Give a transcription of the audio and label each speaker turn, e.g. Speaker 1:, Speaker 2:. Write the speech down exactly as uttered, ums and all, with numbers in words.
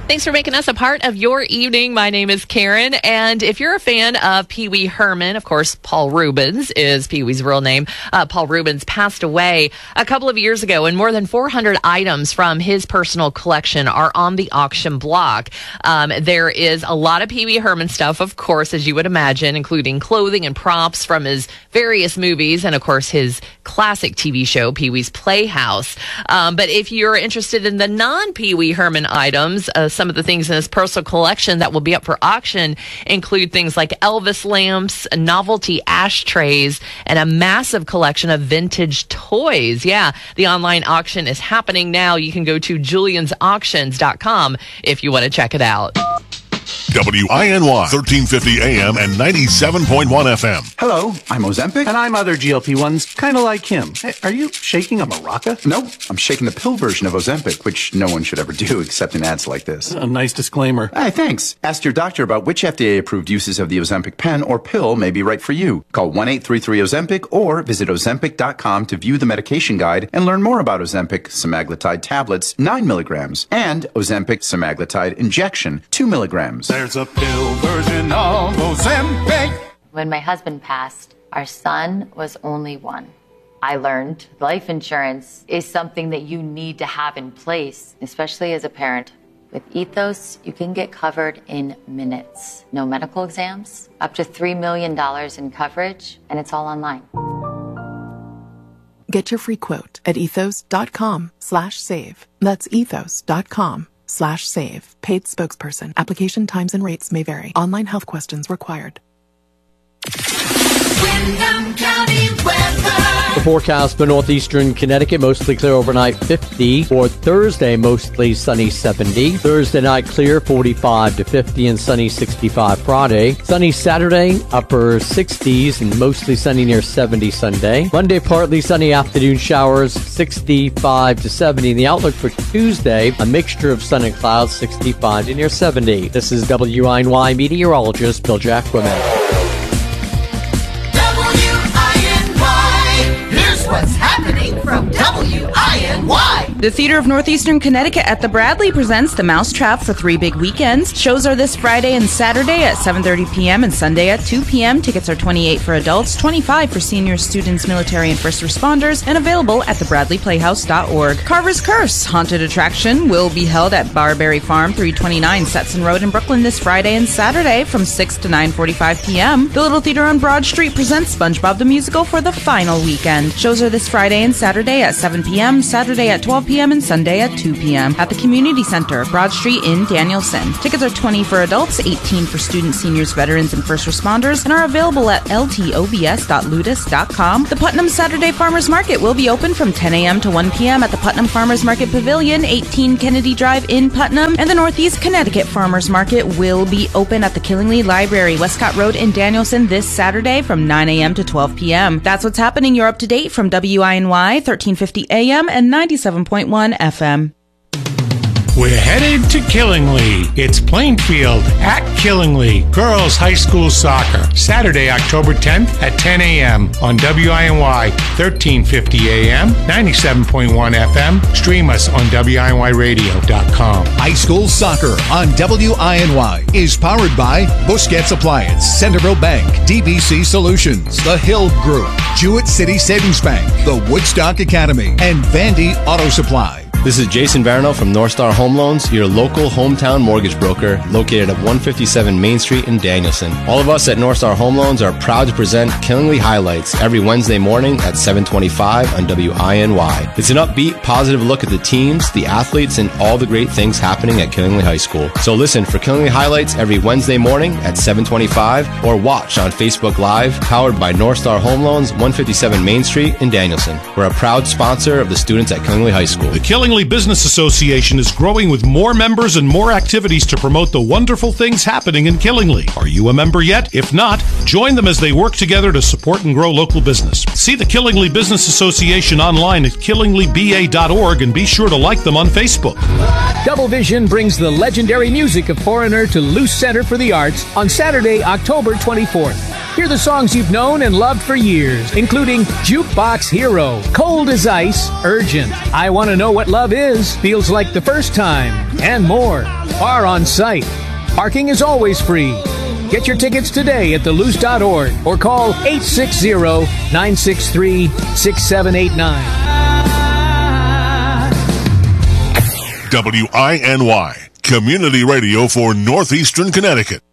Speaker 1: Thanks for making us a part of your evening. My name is Karen, and if you're a fan of Pee Wee Herman, of course, Paul Reubens is Pee Wee's real name. Uh, Paul Reubens passed away a couple of years ago, and more than four hundred items from his personal collection are on the auction block. Um, there is a lot of Pee Wee Herman stuff, of course, as you would imagine, including clothing and props from his various movies, and of course, his classic T V show, Pee Wee's Playhouse. Um, but if you're interested in the non-Pee Wee Herman items, uh, some of the things in his personal collection that will be up for auction include things like Elvis lamps, novelty ashtrays, and a massive collection of vintage toys. Yeah, the online auction is happening now. You can go to julians auctions dot com if you want to check it out.
Speaker 2: W I N Y, thirteen fifty A M and ninety-seven point one F M.
Speaker 3: Hello, I'm Ozempic.
Speaker 4: And I'm other G L P ones, kind of like him. Hey, are you shaking a maraca?
Speaker 3: No, I'm shaking the pill version of Ozempic, which no one should ever do except in ads like this.
Speaker 4: A nice disclaimer.
Speaker 3: Hey, thanks. Ask your doctor about which F D A-approved uses of the Ozempic pen or pill may be right for you. Call one eight three three Ozempic or visit ozempic dot com to view the medication guide and learn more about Ozempic semaglutide tablets, nine milligrams, and Ozempic semaglutide injection, two milligrams.
Speaker 5: There's a pill version of Ozempic.
Speaker 6: When my husband passed, our son was only one. I learned life insurance is something that you need to have in place, especially as a parent. With Ethos, you can get covered in minutes. No medical exams, up to three million dollars in coverage, and it's all online.
Speaker 7: Get your free quote at ethos dot com slash save. That's ethos dot com slash save. Paid spokesperson. Application times and rates may vary. Online health questions required.
Speaker 8: Windham County weather.
Speaker 9: The forecast for northeastern Connecticut, mostly clear overnight, fifty. For Thursday, mostly sunny, seventy. Thursday night, clear, forty-five to fifty, and sunny, sixty-five Friday. Sunny Saturday, upper sixties, and mostly sunny near seventy Sunday. Monday, partly sunny afternoon showers, sixty-five to seventy. And the outlook for Tuesday, a mixture of sun and clouds, sixty-five to near seventy. This is W I N Y meteorologist Bill Jackwoman.
Speaker 8: What's happening from W I N Y?
Speaker 10: The Theater of Northeastern Connecticut at the Bradley presents The Mousetrap for three big weekends. Shows are this Friday and Saturday at seven thirty p.m. and Sunday at two p.m. Tickets are twenty-eight dollars for adults, twenty-five dollars for seniors, students, military, and first responders, and available at the bradley playhouse dot org. Carver's Curse, haunted attraction, will be held at Barberry Farm, three twenty-nine Stetson Road in Brooklyn this Friday and Saturday from six to nine forty-five p.m. The Little Theater on Broad Street presents SpongeBob the Musical for the final weekend. Shows are this Friday and Saturday at seven p.m., Saturday at twelve p.m., and Sunday at two p.m. at the Community Center, Broad Street in Danielson. Tickets are twenty dollars for adults, eighteen dollars for students, seniors, veterans, and first responders, and are available at l t o b s dot ludus dot com. The Putnam Saturday Farmers Market will be open from ten a.m. to one p.m. at the Putnam Farmers Market Pavilion, eighteen Kennedy Drive in Putnam, and the Northeast Connecticut Farmers Market will be open at the Killingly Library, Westcott Road in Danielson this Saturday from nine a.m. to twelve p.m. That's what's happening. You're up to date from W I N Y, thirteen fifty A M and ninety-seven point one F M.
Speaker 11: We're headed to Killingly. It's Plainfield at Killingly Girls High School Soccer. Saturday, October tenth at ten a.m. on W I N Y, thirteen fifty A M, ninety-seven point one F M. Stream us on W I N Y radio dot com.
Speaker 12: High School Soccer on W I N Y is powered by Busquets Appliance, Centerville Bank, D B C Solutions, The Hill Group, Jewett City Savings Bank, the Woodstock Academy, and Vandy Auto Supply.
Speaker 13: This is Jason Varno from North Star Home Loans, your local hometown mortgage broker located at one fifty-seven Main Street in Danielson. All of us at North Star Home Loans are proud to present Killingly Highlights every Wednesday morning at seven twenty-five on W I N Y. It's an upbeat, positive look at the teams, the athletes, and all the great things happening at Killingly High School. So listen for Killingly Highlights every Wednesday morning at seven twenty-five or watch on Facebook Live, powered by North Star Home Loans, one fifty-seven Main Street in Danielson. We're a proud sponsor of the students at Killingly High School.
Speaker 11: The Killingly Business Association is growing with more members and more activities to promote the wonderful things happening in Killingly. Are you a member yet? If not, join them as they work together to support and grow local business. See the Killingly Business Association online at killingly b a dot org and be sure to like them on Facebook.
Speaker 14: Double Vision brings the legendary music of Foreigner to Luce Center for the Arts on Saturday, October twenty-fourth. Hear the songs you've known and loved for years, including Jukebox Hero, Cold as Ice, Urgent, I Want to Know What Love Is, Feels Like the First Time, and more. are on site. Parking is always free. Get your tickets today at the loose dot org or call eight six zero, nine six three, six seven eight nine.
Speaker 2: W I N Y, Community Radio for Northeastern Connecticut.